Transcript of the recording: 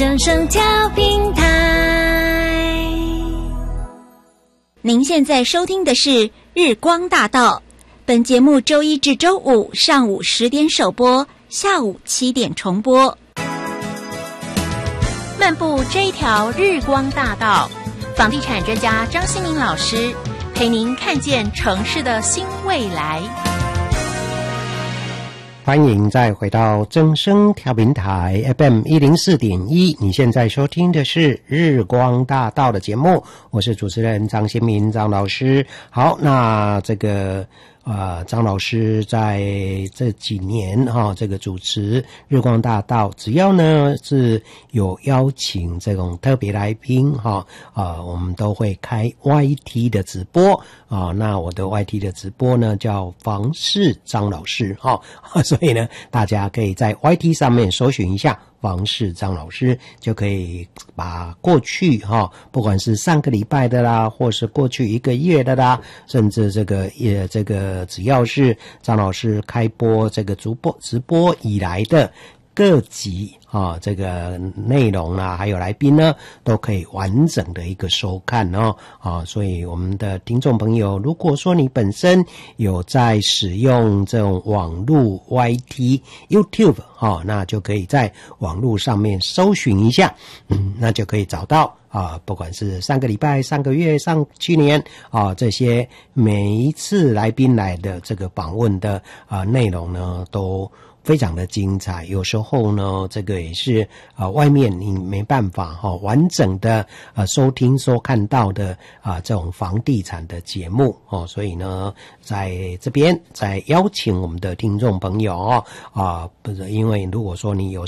正声调频台。 您现在收听的是日光大道，本节目周一至周五上午10点首播，下午7点重播。 漫步这一条日光大道，房地产专家张新民老师陪您看见城市的新未来。 欢迎再回到正声调频台 FM 104.1，你现在收听的是日光大道的节目，我是主持人张新民张老师。好，那这个张老师在这几年这个主持日光大道，只要呢是有邀请这种特别来宾我们都会开 YT 的直播那我的 YT 的直播呢叫房事张老师所以呢大家可以在 YT 上面搜寻一下房事张老师，就可以把过去不管是上个礼拜的啦，或是过去1个月的啦，甚至这个只要是张老师开播这个直播以来的各集这个内容啊，还有来宾呢，都可以完整的一个收看所以我们的听众朋友，如果说你本身有在使用这种网络 YT YouTube 那就可以在网络上面搜寻一下那就可以找到不管是上个礼拜、上个月、去年这些每一次来宾来的这个访问的内容呢，都非常的精彩，有时候呢这个也是外面你没办法完整的收听收看到的这种房地产的节目所以呢在这边再邀请我们的听众朋友不是因为如果说你有